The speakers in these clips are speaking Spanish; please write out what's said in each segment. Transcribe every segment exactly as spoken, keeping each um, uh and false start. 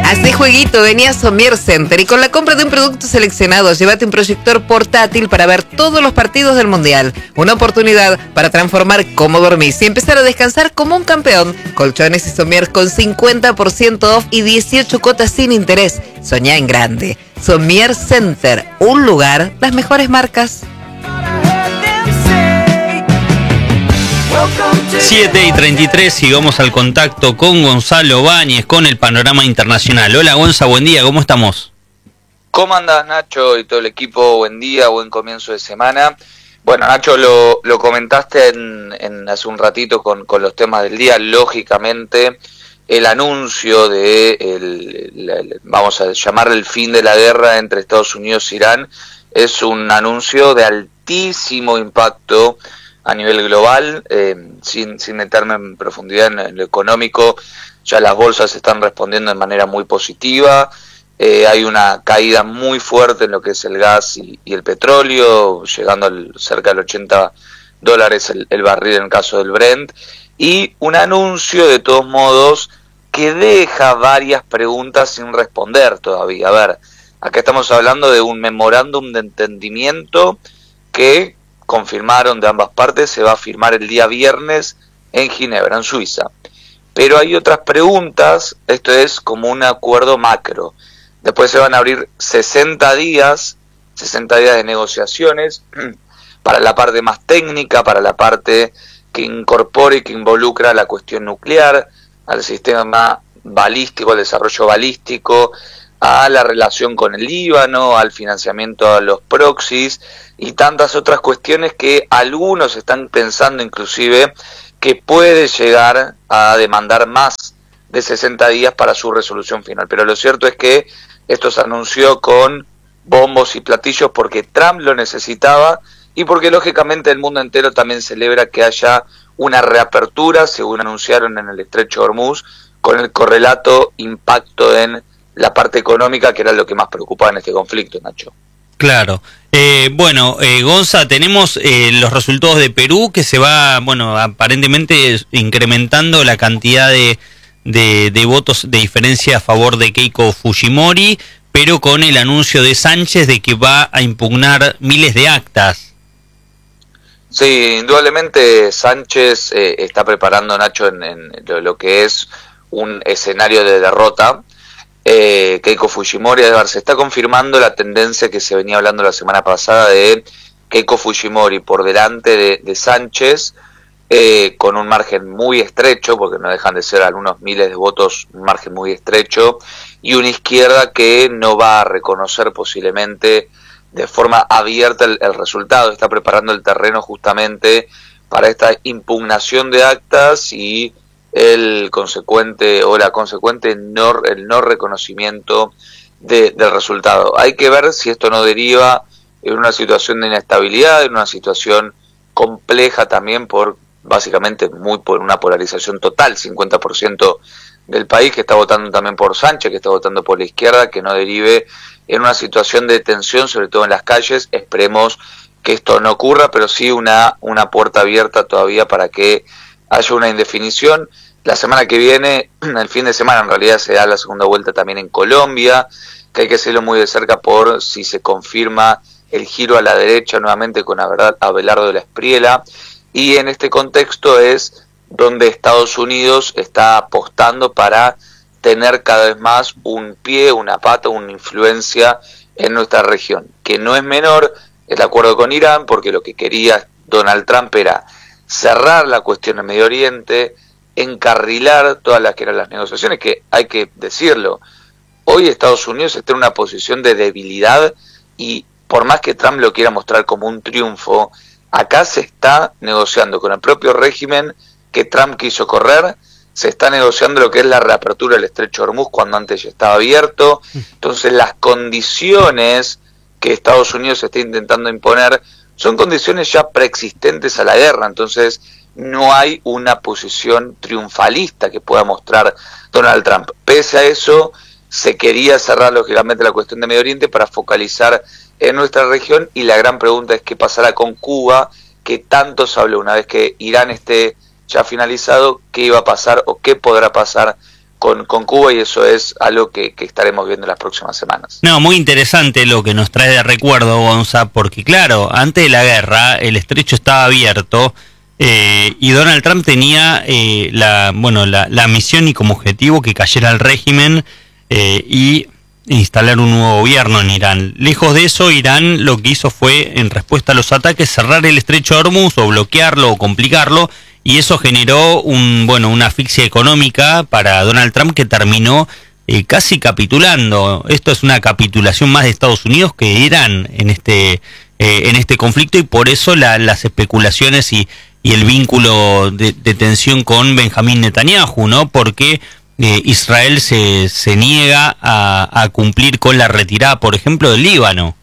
Haz de jueguito, venía a Sommier Center y con la compra de un producto seleccionado, llévate un proyector portátil para ver todos los partidos del Mundial. Una oportunidad para transformar cómo dormís y empezar a descansar como un campeón. Colchones y Sommier con cincuenta por ciento off y dieciocho cuotas sin interés. Soñá en grande. Sommier Center, un lugar, las mejores marcas. siete y treinta y tres, y vamos al contacto con Gonzalo Báñez con el panorama internacional. Hola Gonza, buen día, ¿cómo estamos? ¿Cómo andás, Nacho, y todo el equipo? Buen día, buen comienzo de semana. Bueno, Nacho, lo, lo comentaste en, en hace un ratito con, con los temas del día. Lógicamente, el anuncio de, el, el, el, vamos a llamarle el fin de la guerra entre Estados Unidos e Irán, es un anuncio de altísimo impacto a nivel global, eh, sin, sin meterme en profundidad en, en lo económico. Ya las bolsas están respondiendo de manera muy positiva, eh, hay una caída muy fuerte en lo que es el gas y, y el petróleo, llegando al, cerca de ochenta dólares el, el barril en el caso del Brent, y un anuncio de todos modos que deja varias preguntas sin responder todavía. A ver, acá estamos hablando de un memorándum de entendimiento que confirmaron de ambas partes, se va a firmar el día viernes en Ginebra, en Suiza. Pero hay otras preguntas, esto es como un acuerdo macro. Después se van a abrir sesenta días, sesenta días de negociaciones para la parte más técnica, para la parte que incorpore y que involucra la cuestión nuclear, al sistema balístico, al desarrollo balístico, a la relación con el Líbano, al financiamiento a los proxies y tantas otras cuestiones que algunos están pensando inclusive que puede llegar a demandar más de sesenta días para su resolución final. Pero lo cierto es que esto se anunció con bombos y platillos porque Trump lo necesitaba y porque lógicamente el mundo entero también celebra que haya una reapertura, según anunciaron en el Estrecho de Hormuz, con el correlato impacto en la parte económica, que era lo que más preocupaba en este conflicto, Nacho. Claro. Eh, bueno, eh, Gonza, tenemos eh, los resultados de Perú, que se va, bueno, aparentemente incrementando la cantidad de, de, de votos de diferencia a favor de Keiko Fujimori, pero con el anuncio de Sánchez de que va a impugnar miles de actas. Sí, indudablemente Sánchez eh, está preparando, Nacho, en, en lo, lo que es un escenario de derrota. Eh, Keiko Fujimori, se está confirmando la tendencia que se venía hablando la semana pasada de Keiko Fujimori por delante de, de Sánchez, eh, con un margen muy estrecho, porque no dejan de ser algunos miles de votos, un margen muy estrecho, y una izquierda que no va a reconocer posiblemente de forma abierta el, el resultado. Está preparando el terreno justamente para esta impugnación de actas y el consecuente o la consecuente no, el no reconocimiento de, del resultado. Hay que ver si esto no deriva en una situación de inestabilidad, en una situación compleja también por básicamente muy por una polarización total, cincuenta por ciento del país que está votando también por Sánchez, que está votando por la izquierda, que no derive en una situación de tensión, sobre todo en las calles. Esperemos que esto no ocurra, pero sí una, una puerta abierta todavía para que haya una indefinición. La semana que viene, el fin de semana en realidad, se da la segunda vuelta también en Colombia, que hay que seguirlo muy de cerca por si se confirma el giro a la derecha nuevamente con Abelardo de la Espriella. Y en este contexto es donde Estados Unidos está apostando para tener cada vez más un pie, una pata, una influencia en nuestra región, que no es menor el acuerdo con Irán, porque lo que quería Donald Trump era cerrar la cuestión en Medio Oriente, encarrilar todas las que eran las negociaciones, que hay que decirlo, hoy Estados Unidos está en una posición de debilidad y por más que Trump lo quiera mostrar como un triunfo, acá se está negociando con el propio régimen que Trump quiso correr, se está negociando lo que es la reapertura del Estrecho de Hormuz cuando antes ya estaba abierto. Entonces las condiciones que Estados Unidos está intentando imponer son condiciones ya preexistentes a la guerra, entonces no hay una posición triunfalista que pueda mostrar Donald Trump. Pese a eso, se quería cerrar lógicamente la cuestión de Medio Oriente para focalizar en nuestra región, y la gran pregunta es qué pasará con Cuba, que tanto se habló una vez que Irán esté ya finalizado, qué iba a pasar o qué podrá pasar con, con Cuba, y eso es algo que, que estaremos viendo en las próximas semanas. No, muy interesante lo que nos trae de recuerdo, Gonza, porque claro, antes de la guerra el estrecho estaba abierto eh, y Donald Trump tenía eh, la, bueno, la, la misión y como objetivo que cayera el régimen eh, y instalar un nuevo gobierno en Irán. Lejos de eso, Irán lo que hizo fue, en respuesta a los ataques, cerrar el estrecho de Hormuz o bloquearlo o complicarlo, y eso generó un bueno una asfixia económica para Donald Trump que terminó eh, casi capitulando. Esto es una capitulación más de Estados Unidos que Irán en este eh, en este conflicto, y por eso la, las especulaciones y, y el vínculo de, de tensión con Benjamín Netanyahu, ¿no? Porque Eh, Israel se, se niega a, a cumplir con la retirada, por ejemplo, del Líbano.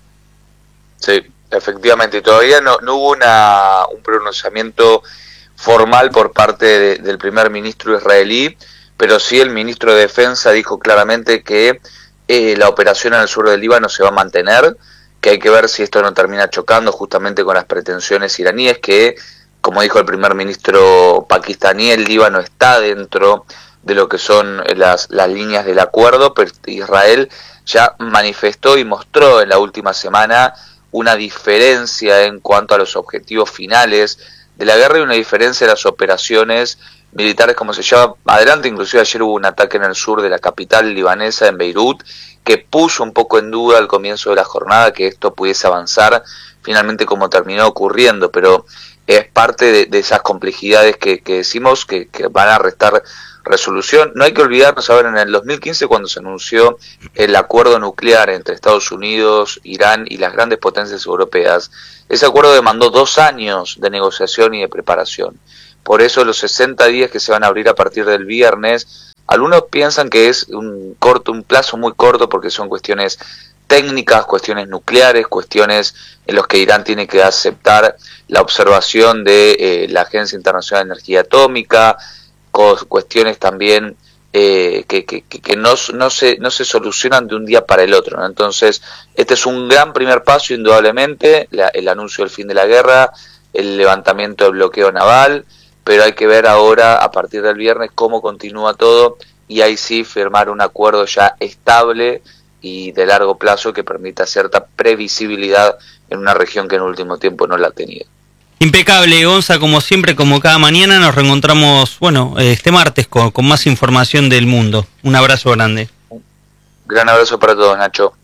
Sí, efectivamente, todavía no, no hubo una, un pronunciamiento formal por parte de, del primer ministro israelí, pero sí el ministro de Defensa dijo claramente que eh, la operación en el sur del Líbano se va a mantener, que hay que ver si esto no termina chocando justamente con las pretensiones iraníes, que, como dijo el primer ministro pakistaní, el Líbano está dentro de lo que son las, las líneas del acuerdo, pero Israel ya manifestó y mostró en la última semana una diferencia en cuanto a los objetivos finales de la guerra y una diferencia en las operaciones militares, como se llama adelante. Inclusive ayer hubo un ataque en el sur de la capital libanesa, en Beirut, que puso un poco en duda al comienzo de la jornada que esto pudiese avanzar finalmente como terminó ocurriendo, pero es parte de, de esas complejidades que, que decimos que, que van a restar resolución. No hay que olvidarnos, a ver, en el dos mil quince, cuando se anunció el acuerdo nuclear entre Estados Unidos, Irán y las grandes potencias europeas, ese acuerdo demandó dos años de negociación y de preparación. Por eso los sesenta días que se van a abrir a partir del viernes, algunos piensan que es un corto, un plazo muy corto, porque son cuestiones técnicas, cuestiones nucleares, cuestiones en las que Irán tiene que aceptar la observación de eh, la Agencia Internacional de Energía Atómica, cuestiones también eh, que, que, que no, no, se, no se solucionan de un día para el otro, ¿no? Entonces, este es un gran primer paso, indudablemente, la, el anuncio del fin de la guerra, el levantamiento del bloqueo naval, pero hay que ver ahora, a partir del viernes, cómo continúa todo, y ahí sí firmar un acuerdo ya estable y de largo plazo que permita cierta previsibilidad en una región que en último tiempo no la ha tenido. Impecable, Gonza, como siempre, como cada mañana. Nos reencontramos, bueno, este martes con, con más información del mundo. Un abrazo grande. Un gran abrazo para todos, Nacho.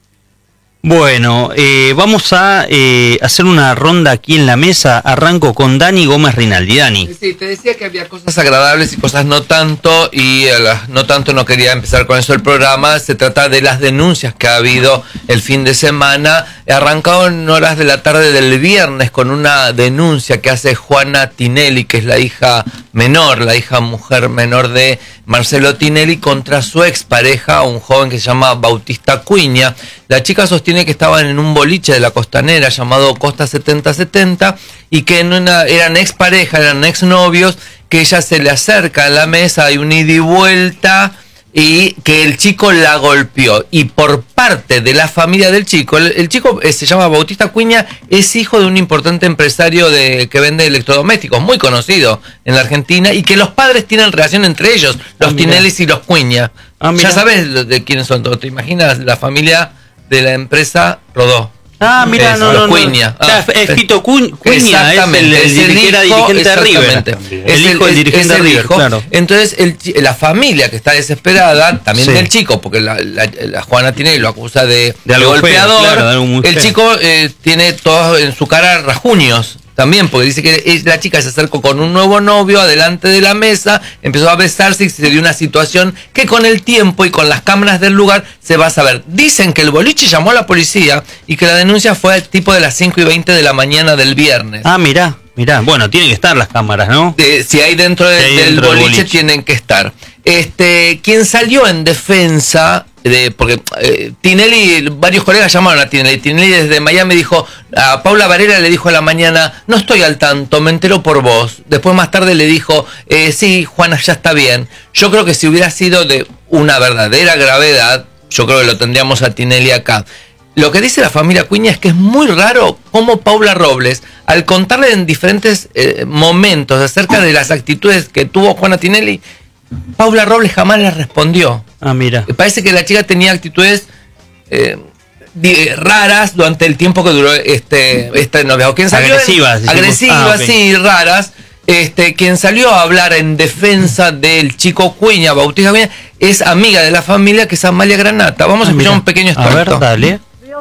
Bueno, eh, vamos a eh, hacer una ronda aquí en la mesa. Arranco con Dani Gómez Rinaldi. Dani. Sí, te decía que había cosas agradables y cosas no tanto, y a las no tanto no quería empezar con eso el programa. Se trata de las denuncias que ha habido el fin de semana. Arrancado en horas de la tarde del viernes con una denuncia que hace Juana Tinelli, que es la hija menor, la hija mujer menor de Marcelo Tinelli, contra su expareja, un joven que se llama Bautista Cuña. La chica sostiene que estaban en un boliche de la Costanera llamado Costa setenta setenta y que en una, eran expareja, eran exnovios, que ella se le acerca a la mesa, hay un ida y vuelta, y que el chico la golpeó. Y por parte de la familia del chico, el, el chico eh, se llama Bautista Cuña, es hijo de un importante empresario de que vende electrodomésticos, muy conocido en la Argentina, y que los padres tienen relación entre ellos, los ah, Tinellis y los Cuña. Ah, ya sabes de quiénes son todos. ¿Te imaginas la familia de la empresa Rodó? Ah, mira, no, no, Cuña. no. Ah, es Fito Cuña, exactamente, es el, el, el, el hijo, dirigente de River. Es el hijo del dirigente de River, claro. Entonces, el, la familia que está desesperada, también sí. del chico, porque la, la, la Juana Tinelli lo acusa de, de, de golpeador, feo, claro, de algo muy el feo. Chico eh, tiene todo en su cara rajuños. También, porque dice que la chica se acercó con un nuevo novio adelante de la mesa, empezó a besarse y se dio una situación que con el tiempo y con las cámaras del lugar se va a saber. Dicen que el boliche llamó a la policía y que la denuncia fue tipo de las cinco y veinte de la mañana del viernes. Ah, mirá, mirá. Bueno, tienen que estar las cámaras, ¿no? Eh, si hay dentro, de, si hay del, dentro boliche, del boliche, tienen que estar. Este, quien salió en defensa... De, porque eh, Tinelli, varios colegas llamaron a Tinelli. Tinelli desde Miami dijo, a Paula Varela le dijo a la mañana, no estoy al tanto, me entero por vos. Después más tarde le dijo, eh, sí, Juana, ya está bien. Yo creo que si hubiera sido de una verdadera gravedad, yo creo que lo tendríamos a Tinelli acá. Lo que dice la familia Cuña es que es muy raro cómo Paula Robles, al contarle en diferentes eh, momentos acerca de las actitudes que tuvo Juana Tinelli, Paula Robles jamás le respondió. Ah, mira. Parece que la chica tenía actitudes eh, raras durante el tiempo que duró este, este noviazgo. Quien salió agresivas. En, agresivas, ah, okay. sí, raras. Este, quien salió a hablar en defensa del chico Cuña, Bautista Cuña, es amiga de la familia, que es Amalia Granata. Vamos ah, a escuchar mira. un pequeño extracto. A ver, dale.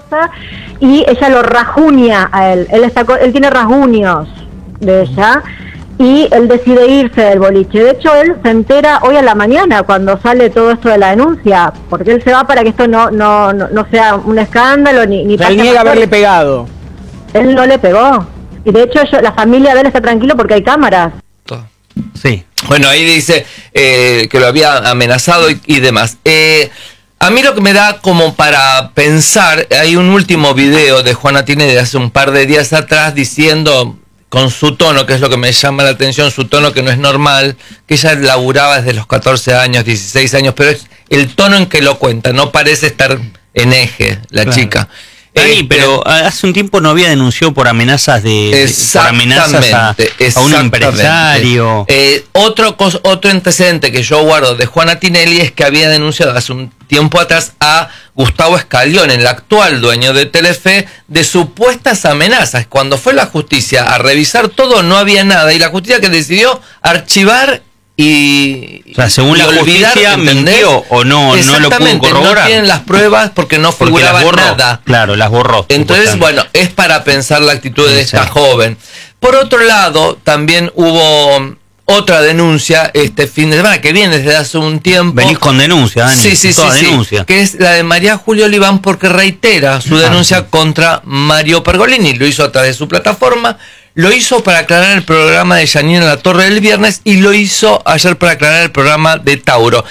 Y ella lo rajuña a él. Él, está, él tiene rasguños de ella. Y él decide irse del boliche. De hecho, él se entera hoy a la mañana cuando sale todo esto de la denuncia, porque él se va para que esto no no no, no sea un escándalo ni ni. O sea, él niega haberle pegado. Él no le pegó. Y de hecho, yo, la familia de él está tranquilo porque hay cámaras. Sí. Bueno, ahí dice eh, que lo había amenazado y, y demás. Eh, a mí lo que me da como para pensar, hay un último video de Juana Tine de hace un par de días atrás diciendo, con su tono, que es lo que me llama la atención, su tono que no es normal, que ella laburaba desde los catorce años, dieciséis años, pero es el tono en que lo cuenta, no parece estar en eje la claro. chica. Dani, este, pero hace un tiempo no había denunciado por amenazas de, de por amenazas a, a un empresario. Eh, otro cos, otro antecedente que yo guardo de Juana Tinelli es que había denunciado hace un tiempo atrás a Gustavo Escalión, el actual dueño de Telefe, de supuestas amenazas. Cuando fue la justicia a revisar todo, no había nada, y la justicia que decidió archivar y, o sea, según la olvidar, justicia, mintió o no, no lo pudo corroborar. No tienen las pruebas porque no figuraba porque nada. Claro, las borró. Entonces, bueno, es para pensar la actitud de esta sí. joven. Por otro lado, también hubo otra denuncia este fin de semana que viene desde hace un tiempo. Venís con denuncia, Dani. Sí, sí, sí, denuncia. sí. Que es la de María Julia Oliván, porque reitera su denuncia ah, sí. contra Mario Pergolini. Lo hizo a través de su plataforma. Lo hizo para aclarar el programa de Janine La Torre del viernes y lo hizo ayer para aclarar el programa de Tauro.